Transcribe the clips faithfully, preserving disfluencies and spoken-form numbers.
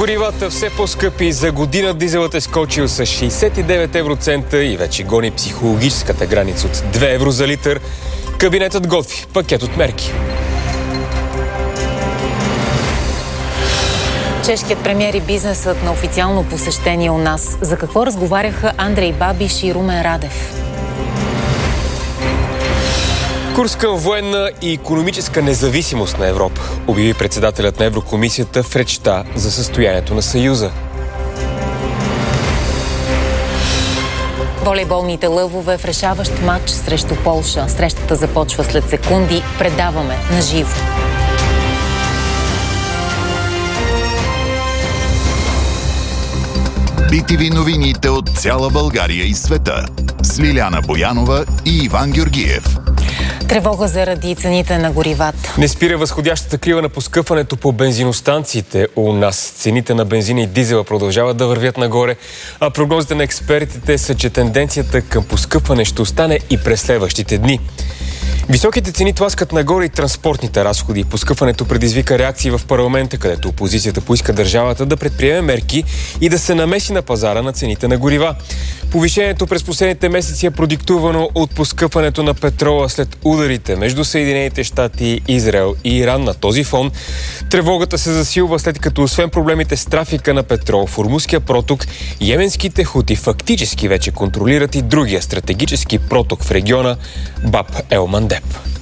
Горивата все по-скъпи. За година дизелът е скочил с шейсет и девет евроцента и вече гони психологическата граница от две евро за литър. Кабинетът готви пакет от мерки. Чешкият премиер и бизнесът на официално посещение у нас. За какво разговаряха Андрей Бабиш и Румен Радев? Курс към военна и икономическа независимост на Европа, обяви председателят на Еврокомисията в речта за състоянието на Съюза. Волейболните лъвове в решаващ матч срещу Полша. Срещата започва след секунди. Предаваме на живо. би ти ви новините от цяла България и света с Лиляна Боянова и Иван Георгиев. Тревога заради цените на горивата. Не спира възходящата крива на поскъпването по бензиностанциите у нас. Цените на бензина и дизела продължават да вървят нагоре, а прогнозите на експертите са, че тенденцията към поскъпване ще остане и през следващите дни. Високите цени тласкат нагоре и транспортните разходи. Поскъпването предизвика реакции в парламента, където опозицията поиска държавата да предприеме мерки и да се намеси на пазара на цените на горива. Повишението през последните месеци е продиктувано от поскъпването на петрола след ударите между Съединените щати, Израел и Иран. На този фон тревогата се засилва, след като освен проблемите с трафика на петрол в Ормузския проток, йеменските хути фактически вече контролират и другия стратегически проток в региона – Баб ел Мандеб.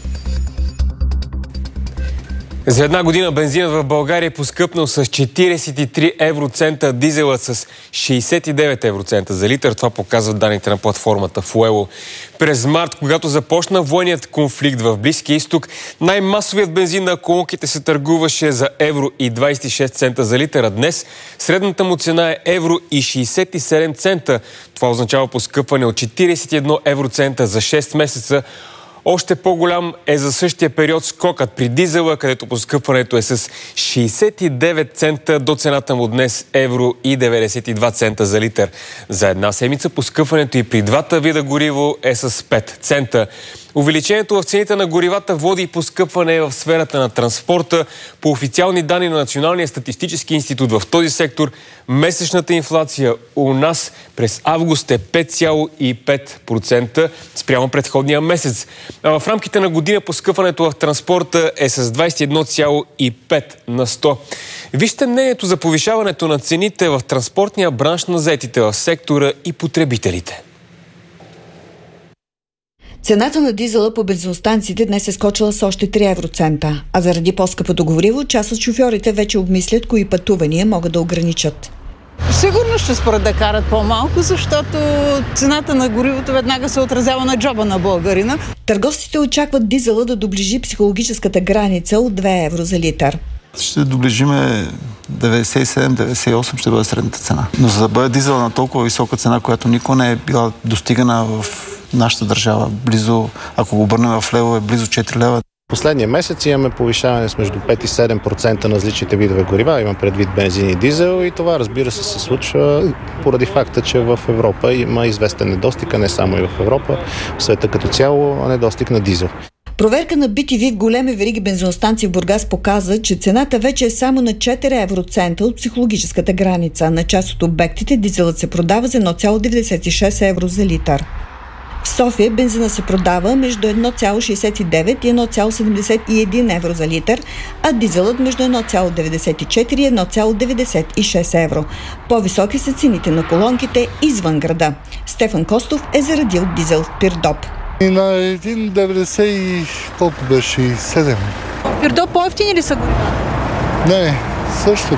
За една година бензинът в България е поскъпнал с четиридесет и три евроцента, дизелът с шейсет и девет евроцента за литър. Това показват данните на платформата Fuelo. През март, когато започна военният конфликт в Близкия изток, най-масовият бензин на колонките се търгуваше за евро и двадесет и шест цента за литър, а днес средната му цена е евро и шейсет и седем цента. Това означава поскъпване от четиридесет и едно евроцента за шест месеца. Още по-голям е за същия период скокът при дизела, където поскъпването е с шейсет и девет цента до цената му днес евро и деветдесет и два цента за литър. За една седмица поскъпването и при двата вида гориво е с пет цента. Увеличението в цените на горивата води и поскъпване в сферата на транспорта. По официални данни на Националния статистически институт в този сектор, месечната инфлация у нас през август е пет цяло и пет процента спрямо предходния месец. А в рамките на година поскъпването в транспорта е с двадесет и едно цяло и пет на сто. Вижте мнението за повишаването на цените в транспортния бранш на заетите в сектора и потребителите. Цената на дизела по бензиностанциите днес е скочила с още три евроцента, а заради по-скъпото гориво, част от шофьорите вече обмислят кои пътувания могат да ограничат. Сигурно ще според да карат по-малко, защото цената на горивото веднага се отразява на джоба на българина. Търговците очакват дизела да доближи психологическата граница от две евро за литър. Ще доближиме деветдесет и седем деветдесет и осем ще бъде средната цена. Но за да бъде дизела на толкова висока цена, която никога не е била достигана в нашата държава, близо, ако го обърнем в лево, е близо четири лева. Последния месец имаме повишаване с между пет и седем процента на различните видове горива, имам предвид бензин и дизел, и това, разбира се, се случва поради факта, че в Европа има известен недостиг, а не само и в Европа, в света като цяло недостиг на дизел. Проверка на би ти ви в големи вериги бензиностанции в Бургас показа, че цената вече е само на четири евроцента от психологическата граница. На част от обектите дизелът се продава за едно цяло деветдесет и шест евро за литър. В София бензина се продава между едно цяло шейсет и девет и едно цяло седемдесет и едно евро за литър, а дизелът между едно цяло деветдесет и четири и едно цяло деветдесет и шест евро. По-високи са цените на колонките извън града. Стефан Костов е заредил дизел в Пирдоп. И на един деветдесет и колко беше? и седем. В Пирдоп по-евтини ли са горивата? Не, същото.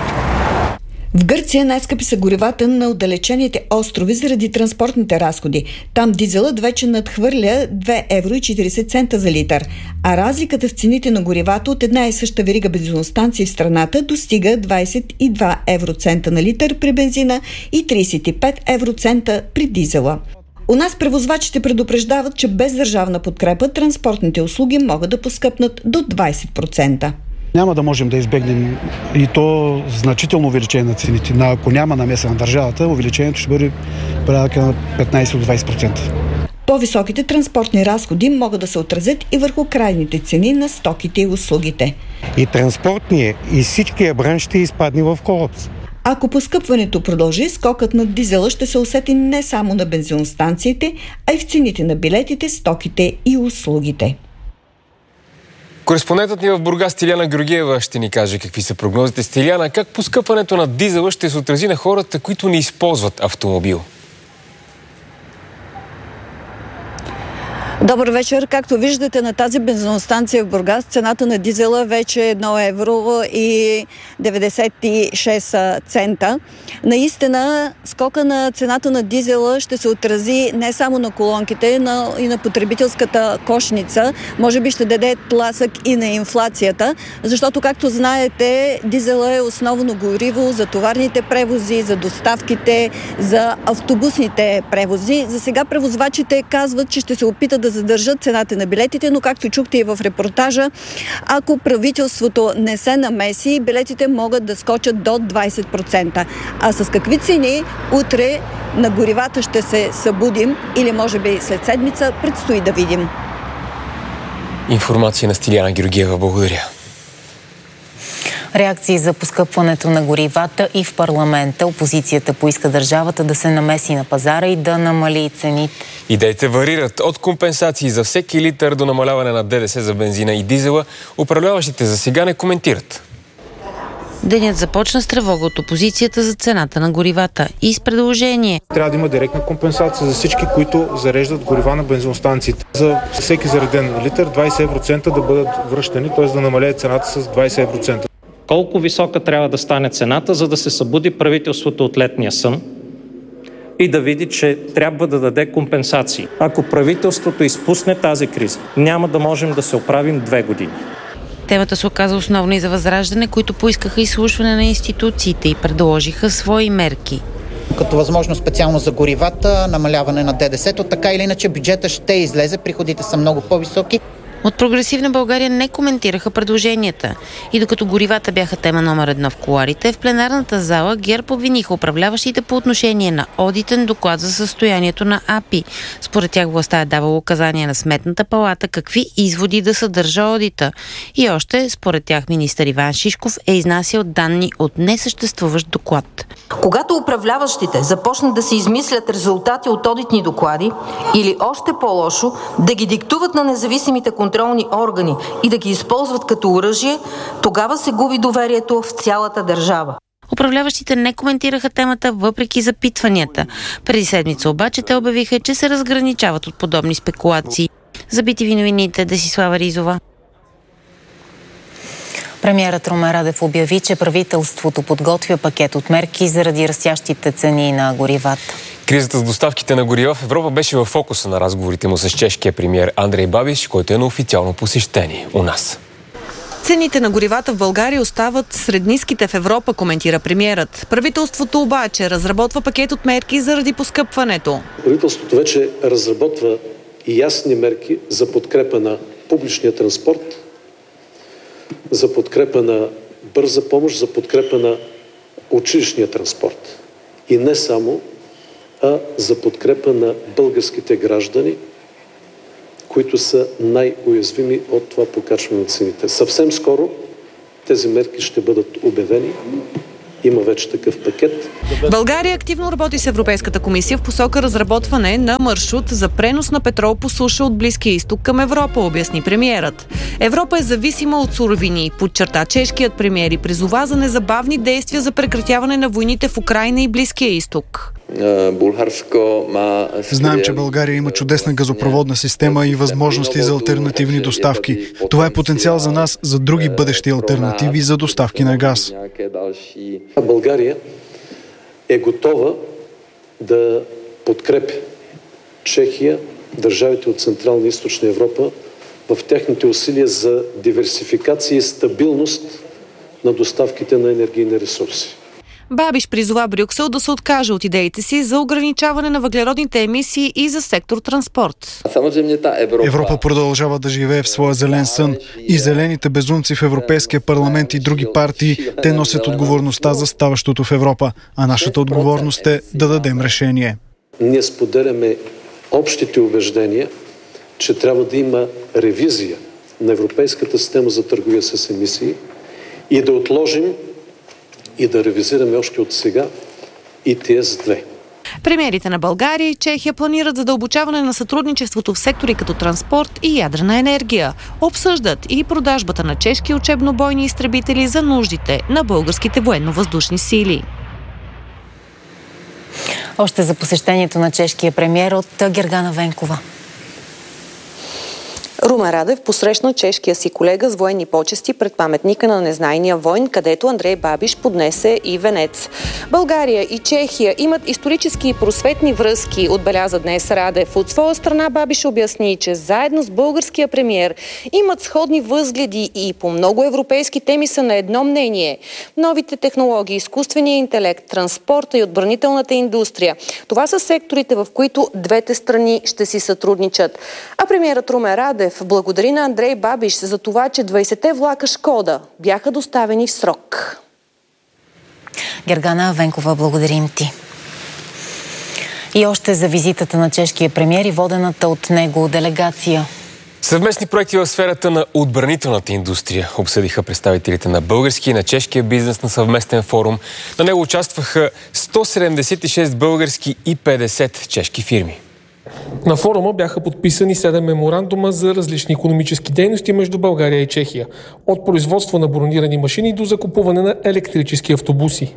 В Гърция най-скъпи са горивата на отдалечените острови заради транспортните разходи. Там дизелът вече надхвърля две евро и четиридесет цента за литър, а разликата в цените на горивата от една и съща верига бензиностанции в страната достига двадесет и два евроцента на литър при бензина и тридесет и пет евроцента при дизела. У нас превозвачите предупреждават, че без държавна подкрепа транспортните услуги могат да поскъпнат до двадесет процента. Няма да можем да избегнем и то значително увеличение на цените. Но ако няма намеса на държавата, увеличението ще бъде порядъка на петнадесет до двадесет процента. По-високите транспортни разходи могат да се отразят и върху крайните цени на стоките и услугите. И транспортния, и всичкия бранш ще изпадне в колапс. Ако поскъпването продължи, скокът на дизела ще се усети не само на бензиностанциите, а и в цените на билетите, стоките и услугите. Кореспондентът ни в Бургас Стиляна Георгиева ще ни каже какви са прогнозите. Стиляна, как поскъпването на дизела ще се отрази на хората, които не използват автомобил? Добър вечер. Както виждате на тази бензиностанция в Бургас, цената на дизела вече е едно евро и деветдесет и шест цента. Наистина, скока на цената на дизела ще се отрази не само на колонките, но и на потребителската кошница. Може би ще даде тласък и на инфлацията, защото, както знаете, дизела е основно гориво за товарните превози, за доставките, за автобусните превози. За сега превозвачите казват, че ще се опитат да задържат цената на билетите, но както чухте и в репортажа, ако правителството не се намеси, билетите могат да скочат до двайсет процента. А с какви цени утре на горивата ще се събудим или може би след седмица, предстои да видим. Информация на Стиляна Георгиева. Благодаря. Реакции за поскъпването на горивата и в парламента. Опозицията поиска държавата да се намеси на пазара и да намали цените. Идеите варират от компенсации за всеки литър до намаляване на ДДС за бензина и дизела. Управляващите за сега не коментират. Денят започна с тревога от опозицията за цената на горивата и с предложение. Трябва да има директна компенсация за всички, които зареждат горива на бензиностанциите. За всеки зареден литър двайсет евроцента да бъдат връщани, т.е. да намалее цената с двайсет евроцента. Колко висока трябва да стане цената, за да се събуди правителството от летния сън и да види, че трябва да даде компенсации. Ако правителството изпусне тази криза, няма да можем да се оправим две години. Темата се оказа основна и за Възраждане, които поискаха изслушване на институциите и предложиха свои мерки. Като възможно специално за горивата, намаляване на ДДС-то, така или иначе бюджета ще излезе, приходите са много по-високи. От Прогресивна България не коментираха предложенията. И докато горивата бяха тема номер едно в кулоарите, в пленарната зала ГЕРБ обвиниха управляващите по отношение на одитен доклад за състоянието на АПИ. Според тях властта е давала указания на Сметната палата какви изводи да съдържа одита. И още, според тях, министър Иван Шишков е изнасял данни от несъществуващ доклад. Когато управляващите започнат да се измислят резултати от одитни доклади или още по-лошо, да ги диктуват на независимите контролни органи и да ги използват като оръжие, тогава се губи доверието в цялата държава. Управляващите не коментираха темата въпреки запитванията. Преди седмица обаче те обявиха, че се разграничават от подобни спекулации. За би ти ви новините, Десислава Ризова. Премиерът Румен Радев обяви, че правителството подготвя пакет от мерки заради растящите цени на горивата. Кризата с доставките на горива в Европа беше в фокуса на разговорите му с чешкия премиер Андрей Бабиш, който е на официално посещение у нас. Цените на горивата в България остават сред ниските в Европа, коментира премиерът. Правителството обаче разработва пакет от мерки заради поскъпването. Правителството вече разработва ясни мерки за подкрепа на публичния транспорт, за подкрепа на бърза помощ, за подкрепа на училищния транспорт. И не само, а за подкрепа на българските граждани, които са най-уязвими от това покачване на цените. Съвсем скоро тези мерки ще бъдат обявени. Има вече такъв пакет. България активно работи с Европейската комисия в посока разработване на маршрут за пренос на петрол по суша от Близкия изток към Европа, обясни премиерът. Европа е зависима от суровини, подчерта чешкият премиер и призова за незабавни действия за прекратяване на войните в Украйна и Близкия изток. Знаем, че България има чудесна газопроводна система и възможности за алтернативни доставки. Това е потенциал за нас за други бъдещи алтернативи за доставки на газ. България е готова да подкрепи Чехия, държавите от Централна и Източна Европа в техните усилия за диверсификация и стабилност на доставките на енергийни ресурси. Бабиш призова Брюксел да се откаже от идеите си за ограничаване на въглеродните емисии и за сектор транспорт. Европа продължава да живее в своя зелен сън и зелените безумци в Европейския парламент и други партии, те носят отговорността за ставащото в Европа, а нашата отговорност е да дадем решение. Ние споделяме общите убеждения, че трябва да има ревизия на Европейската система за търговия с емисии и да отложим и да ревизираме още от сега и тези две. Премиерите на България и Чехия планират задълбочаване на сътрудничеството в сектори като транспорт и ядрена енергия. Обсъждат и продажбата на чешки учебно-бойни изтребители за нуждите на българските военно-въздушни сили. Още за посещението на чешкия премиер от Гергана Венкова. Румен Радев посрещна чешкия си колега с военни почести пред паметника на незнайния войн, където Андрей Бабиш поднесе и венец. България и Чехия имат исторически и просветни връзки, отбеляза днес Радев. От своя страна Бабиш обясни, че заедно с българския премиер имат сходни възгледи и по много европейски теми са на едно мнение. Новите технологии, изкуствения интелект, транспорта и отбранителната индустрия. Това са секторите, в които двете страни ще си сътрудничат. А премиерът Румен Радев благодари на Андрей Бабиш за това, че двайсетте влака Шкода бяха доставени в срок. Гергана Венкова, благодарим ти. И още за визитата на чешкия премиер и водената от него делегация. Съвместни проекти в сферата на отбранителната индустрия обсъдиха представителите на български и на чешкия бизнес на съвместен форум. На него участваха сто седемдесет и шест български и петдесет чешки фирми. На форума бяха подписани седем меморандума за различни икономически дейности между България и Чехия. От производство на бронирани машини до закупуване на електрически автобуси.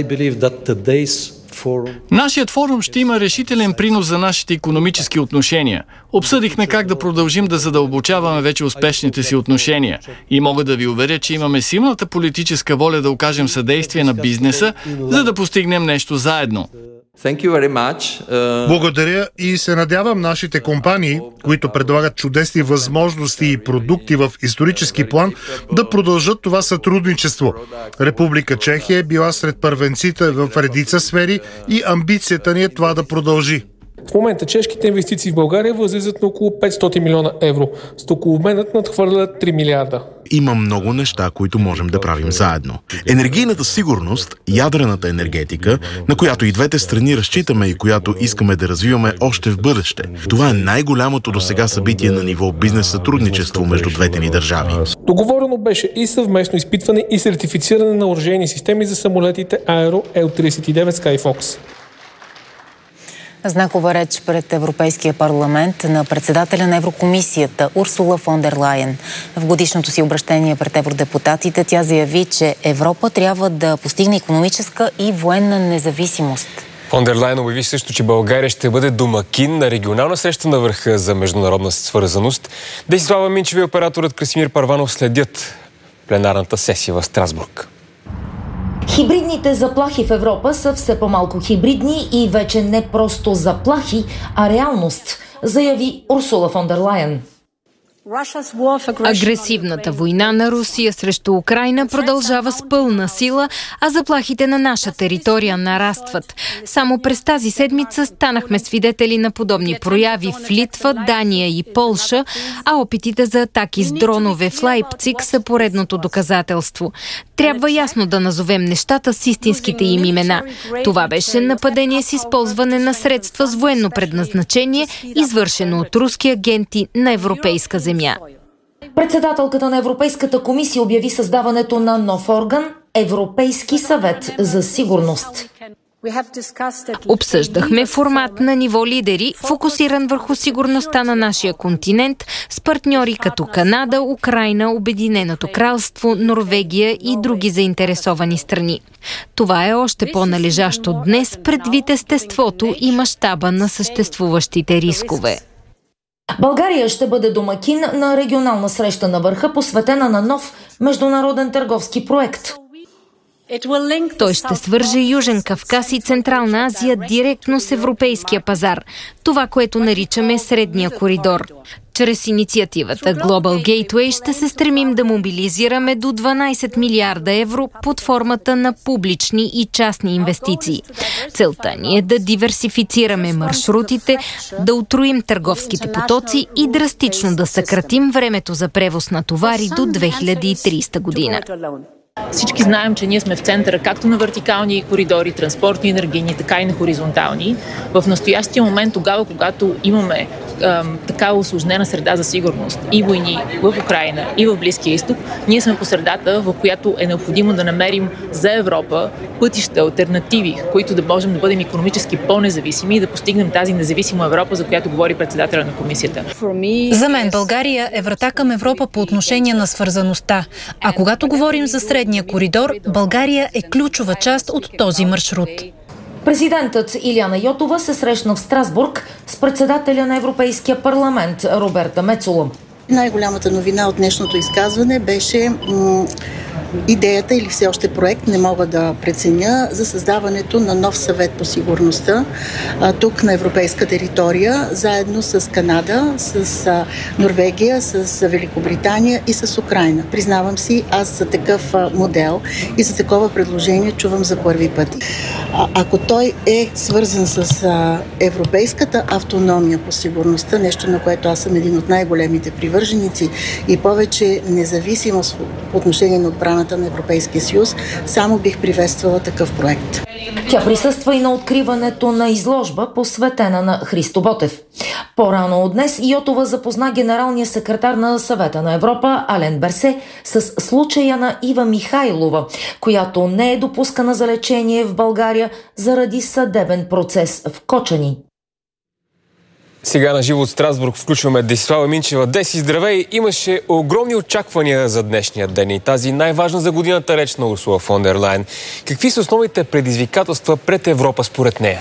Нашият форум ще има решителен принос за нашите икономически отношения. Обсъдихме как да продължим да задълбочаваме вече успешните си отношения. И мога да ви уверя, че имаме силната политическа воля да окажем съдействие на бизнеса, за да постигнем нещо заедно. Uh... Благодаря и се надявам нашите компании, които предлагат чудесни възможности и продукти в исторически план, да продължат това сътрудничество. Република Чехия е била сред първенците в редица сфери и амбицията ни е това да продължи. В момента чешките инвестиции в България възлизат на около петстотин милиона евро. Стокообменът надхвърля три милиарда. Има много неща, които можем да правим заедно. Енергийната сигурност, ядрената енергетика, на която и двете страни разчитаме и която искаме да развиваме още в бъдеще. Това е най-голямото досега събитие на ниво бизнес сътрудничество между двете ни държави. Договорено беше и съвместно изпитване и сертифициране на оръжейни системи за самолетите Аеро Ел трийсет и девет Skyfox. Знакова реч пред Европейския парламент на председателя на Еврокомисията Урсула фон дер Лайен. В годишното си обращение пред евродепутатите тя заяви, че Европа трябва да постигне икономическа и военна независимост. Фон дер Лайен обяви също, че България ще бъде домакин на регионална среща на върха за международна свързаност. Десислава Минчева и операторът Красимир Парванов следят пленарната сесия в Страсбург. Хибридните заплахи в Европа са все по-малко хибридни и вече не просто заплахи, а реалност, заяви Урсула фон дер Лайен. Агресивната война на Русия срещу Украйна продължава с пълна сила, а заплахите на наша територия нарастват. Само през тази седмица станахме свидетели на подобни прояви в Литва, Дания и Полша, а опитите за атаки с дронове в Лайпциг са поредното доказателство. Трябва ясно да назовем нещата с истинските им имена. Това беше нападение с използване на средства с военно предназначение, извършено от руски агенти на европейска земя. Председателката на Европейската комисия обяви създаването на нов орган – Европейски съвет за сигурност. Обсъждахме формат на ниво лидери, фокусиран върху сигурността на нашия континент, с партньори като Канада, Украйна, Обединеното кралство, Норвегия и други заинтересовани страни. Това е още по-належащо днес, предвид естеството и мащаба на съществуващите рискове. България ще бъде домакин на регионална среща на върха, посветена на нов международен търговски проект. Той ще свърже Южен Кавказ и Централна Азия директно с европейския пазар, това, което наричаме Средния коридор. Чрез инициативата Global Gateway ще се стремим да мобилизираме до дванайсет милиарда евро под формата на публични и частни инвестиции. Целта ни е да диверсифицираме маршрутите, да утроим търговските потоци и драстично да съкратим времето за превоз на товари до две хиляди и трийсета година. Всички знаем, че ние сме в центъра както на вертикални коридори, транспортни, енергийни, така и на хоризонтални. В настоящия момент, тогава, когато имаме такава усложнена среда за сигурност и войни в Украйна и в Близкия изток, ние сме по средата, в която е необходимо да намерим за Европа пътища, алтернативи, които да можем да бъдем икономически по-независими и да постигнем тази независима Европа, за която говори председателя на комисията. За мен България е врата към Европа по отношение на свързаността. А когато говорим за средния коридор, България е ключова част от този маршрут. Президентът Илияна Йотова се срещна в Страсбург с председателя на Европейския парламент Роберта Мецола. Най-голямата новина от днешното изказване беше м- идеята или все още проект, не мога да преценя, за създаването на нов съвет по сигурността а, тук на европейска територия, заедно с Канада, с а, Норвегия, с а, Великобритания и с Украйна. Признавам си, аз за такъв а, модел и за такова предложение чувам за първи път. А, ако той е свързан с а, европейската автономия по сигурността, нещо на което аз съм един от най-големите привърженици, и повече независимост по отношение на отбраната на Европейския съюз, само бих приветствала такъв проект. Тя присъства и на откриването на изложба, посветена на Христо Ботев. По-рано от днес Йотова запозна генералния секретар на Съвета на Европа Ален Берсе с случая на Ива Михайлова, която не е допускана за лечение в България заради съдебен процес в Кочани. Сега на живо от Страсбург включваме Десислава Минчева. Деси, здравей! Имаше огромни очаквания за днешния ден и тази най-важна за годината реч на Урсула фон дер Лайен. Какви са основните предизвикателства пред Европа според нея?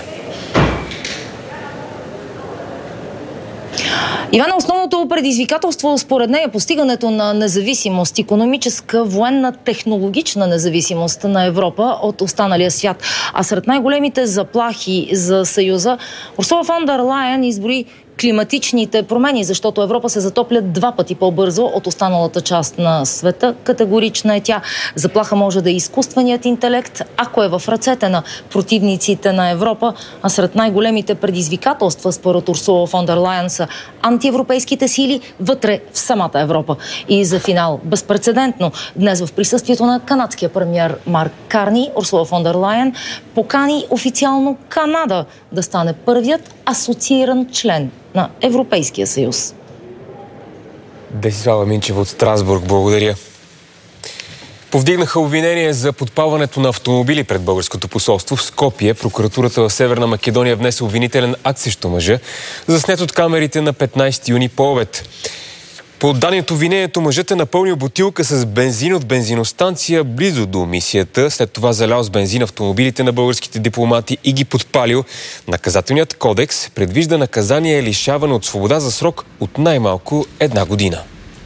Ивана, основното предизвикателство според нея е постигането на независимост, икономическа, военна, технологична независимост на Европа от останалия свят. А сред най-големите заплахи за Съюза Урсула фон дер Лайен изброи климатичните промени, защото Европа се затопля два пъти по-бързо от останалата част на света. Категорична е тя. Заплаха може да е изкуственият интелект, ако е в ръцете на противниците на Европа, а сред най-големите предизвикателства според Урсула фон дер Лайен са антиевропейските сили вътре в самата Европа. И за финал, безпрецедентно, днес в присъствието на канадския премиер Марк Карни, Урсула фон дер Лайен покани официално Канада да стане първият асоцииран член на Европейския съюз. Десислава Минчева от Страсбург, благодаря. Повдигнаха обвинение за подпалването на автомобили пред българското посолство в Скопие. Прокуратурата в Северна Македония внесе обвинителен акт срещу мъжа, заснет от камерите на петнайсети юни по обед. По данни от обвинението, мъжът е напълнил бутилка с бензин от бензиностанция близо до мисията. След това залял с бензин автомобилите на българските дипломати и ги подпалил. Наказателният кодекс предвижда наказание лишаване от свобода за срок от най-малко една година.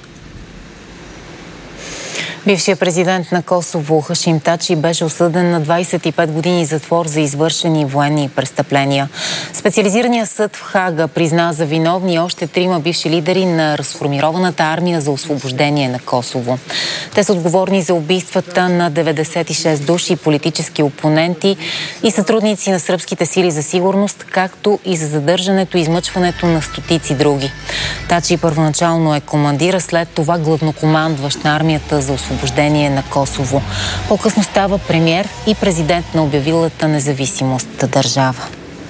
Бившият президент на Косово Хашим Тачи беше осъден на двайсет и пет години затвор за извършени военни престъпления. Специализираният съд в Хага призна за виновни още трима бивши лидери на разформированата армия за освобождение на Косово. Те са отговорни за убийствата на деветдесет и шест души политически опоненти и сътрудници на сръбските сили за сигурност, както и за задържането и измъчването на стотици други. Тачи първоначално е командира, след това главнокомандващ на армията за освобождение на Косово. По-късно става премиер и президент на обявилата независимост държава.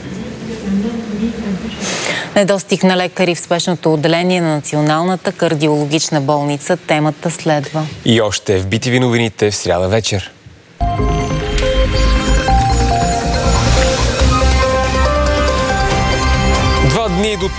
Недостиг на лекари в спешното отделение на Националната кардиологична болница. Темата следва. И още в би ти ви новините в сряда вечер.